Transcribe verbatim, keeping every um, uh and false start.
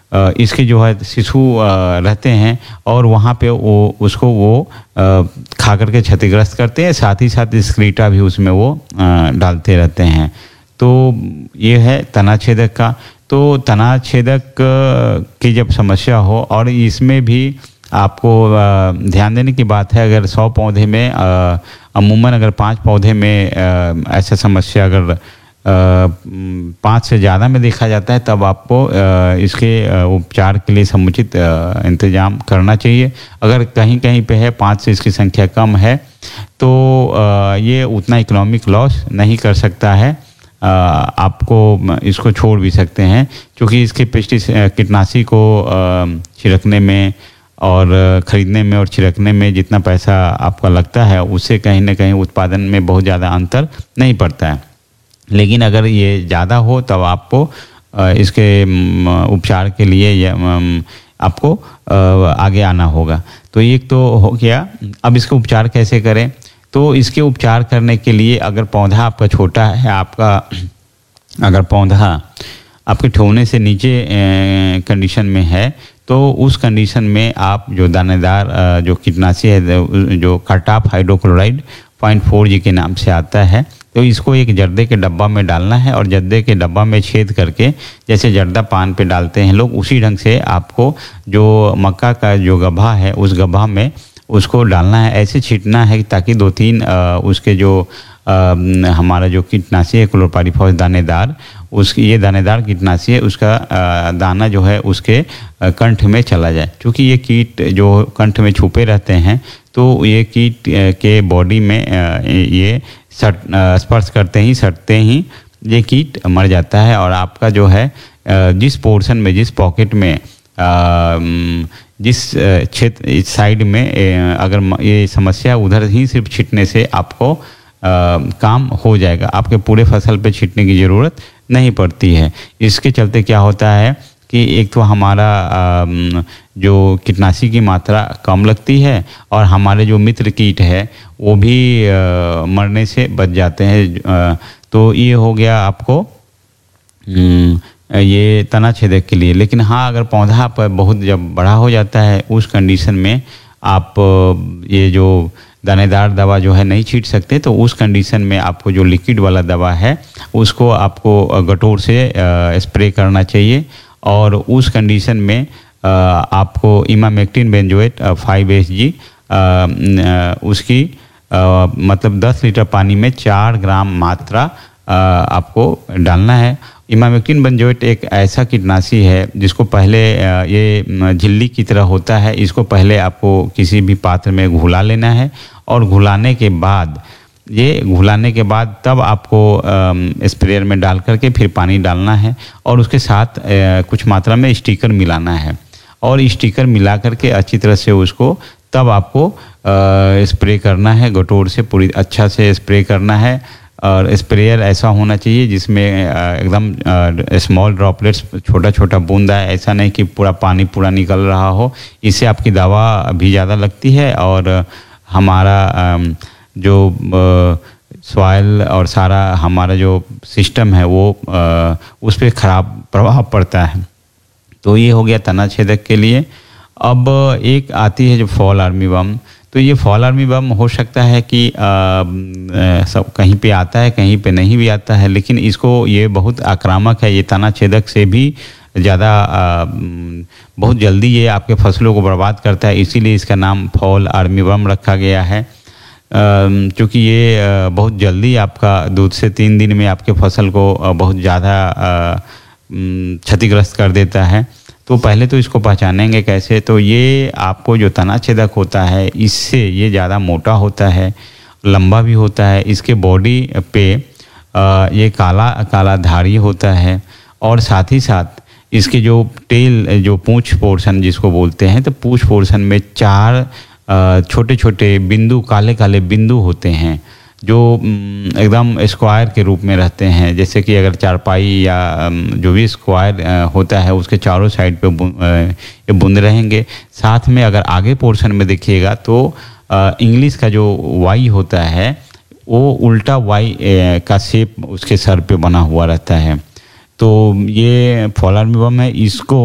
आ, इसके जो है शिशु रहते हैं और वहाँ पे वो उसको वो आ, खा करके क्षतिग्रस्त करते हैं, साथ ही साथ स्क्रीटा भी उसमें वो आ, डालते रहते हैं। तो ये है तनाछेदक का। तो तनाछेदक की जब समस्या हो और इसमें भी आपको ध्यान देने की बात है, अगर सौ पौधे में अमूमन अगर पाँच पौधे में ऐसा समस्या अगर पाँच से ज़्यादा में देखा जाता है तब आपको इसके उपचार के लिए समुचित इंतजाम करना चाहिए। अगर कहीं कहीं पे है पाँच से इसकी संख्या कम है तो ये उतना इकोनॉमिक लॉस नहीं कर सकता है, आपको इसको छोड़ भी सकते हैं, क्योंकि इसके पेस्टिसाइड कीटनाशी को छिड़कने में और ख़रीदने में और छिड़कने में जितना पैसा आपका लगता है उससे कहीं ना कहीं उत्पादन में बहुत ज़्यादा अंतर नहीं पड़ता है। लेकिन अगर ये ज़्यादा हो तब आपको इसके उपचार के लिए आपको आगे आना होगा। तो एक तो हो गया। अब इसका उपचार कैसे करें? तो इसके उपचार करने के लिए अगर पौधा आपका छोटा है, आपका अगर पौधा आपके ठोने से नीचे कंडीशन में है तो उस कंडीशन में आप जो दानेदार जो कीटनाशी है जो कार्टाप हाइड्रोक्लोराइड पॉइंट फोर जी के नाम से आता है, तो इसको एक जर्दे के डब्बा में डालना है और जर्दे के डब्बा में छेद करके जैसे जर्दा पान पे डालते हैं लोग, उसी ढंग से आपको जो मक्का का जो गड्ढा है उस गड्ढा में उसको डालना है। ऐसे छींटना है ताकि दो तीन आ, उसके जो आ, हमारा जो कीटनाशी है क्लोरोपाइरीफॉस दानेदार, उसकी ये दानेदार कीटनाशी है उसका आ, दाना जो है उसके आ, कंठ में चला जाए। क्योंकि ये कीट जो कंठ में छुपे रहते हैं तो ये कीट के बॉडी में आ, ये सट स्पर्श करते ही सटते ही ये कीट मर जाता है और आपका जो है आ, जिस पोर्शन में जिस पॉकेट में आ, जिस क्षेत्र इस साइड में अगर ये समस्या उधर ही सिर्फ छिटने से आपको आ, काम हो जाएगा, आपके पूरे फसल पे छिटने की ज़रूरत नहीं पड़ती है। इसके चलते क्या होता है कि एक तो हमारा आ, जो कीटनाशी की मात्रा कम लगती है और हमारे जो मित्र कीट है वो भी आ, मरने से बच जाते हैं। आ, तो ये हो गया आपको ये तनाछेदक के लिए। लेकिन हाँ, अगर पौधा पर बहुत जब बड़ा हो जाता है उस कंडीशन में आप ये जो दानेदार दवा जो है नहीं छींट सकते, तो उस कंडीशन में आपको जो लिक्विड वाला दवा है उसको आपको गटोर से स्प्रे करना चाहिए। और उस कंडीशन में आपको emamectin benzoate five S G उसकी आ, मतलब दस लीटर पानी में चार ग्राम मात्रा आ, आपको डालना है। इमामेक्टिन बेंजोएट एक ऐसा कीटनाशी है जिसको पहले आ, ये झिल्ली की तरह होता है, इसको पहले आपको किसी भी पात्र में घुला लेना है और घुलाने के बाद ये घुलाने के बाद तब आपको स्प्रेयर में डाल करके फिर पानी डालना है और उसके साथ आ, कुछ मात्रा में स्टिकर मिलाना है और स्टिकर मिला करके अच्छी तरह से उसको तब आपको स्प्रे करना है, गटोर से पूरी अच्छा से स्प्रे करना है। और स्प्रेयर ऐसा होना चाहिए जिसमें एकदम स्मॉल ड्रॉपलेट्स छोटा छोटा बूंद है, ऐसा नहीं कि पूरा पानी पूरा निकल रहा हो। इससे आपकी दवा भी ज़्यादा लगती है और हमारा जो सॉइल और सारा हमारा जो सिस्टम है वो उस पर ख़राब प्रभाव पड़ता है। तो ये हो गया तनाछेदक के लिए। अब एक आती है जो फॉल आर्मी बम। तो ये फॉल आर्मी बम हो सकता है कि आ, आ, सब कहीं पे आता है कहीं पे नहीं भी आता है, लेकिन इसको ये बहुत आक्रामक है, ये तनाछेदक से भी ज़्यादा बहुत जल्दी ये आपके फसलों को बर्बाद करता है, इसीलिए इसका नाम फॉल आर्मी बम रखा गया है। क्योंकि ये बहुत जल्दी आपका दो से तीन दिन में आपके फसल को बहुत ज़्यादा क्षतिग्रस्त कर देता है। तो पहले तो इसको पहचानेंगे कैसे? तो ये आपको जो तनाछेदक होता है इससे ये ज़्यादा मोटा होता है, लंबा भी होता है, इसके बॉडी पे ये काला काला धारी होता है और साथ ही साथ इसके जो टेल जो पूंछ पोर्शन जिसको बोलते हैं, तो पूंछ पोर्शन में चार छोटे छोटे बिंदु काले काले बिंदु होते हैं जो एकदम स्क्वायर के रूप में रहते हैं। जैसे कि अगर चारपाई या जो भी स्क्वायर होता है उसके चारों साइड पे ये बूंद रहेंगे। साथ में अगर आगे पोर्शन में देखिएगा तो इंग्लिश का जो वाई होता है वो उल्टा वाई का शेप उसके सर पे बना हुआ रहता है। तो ये फॉल आर्मी बम है, इसको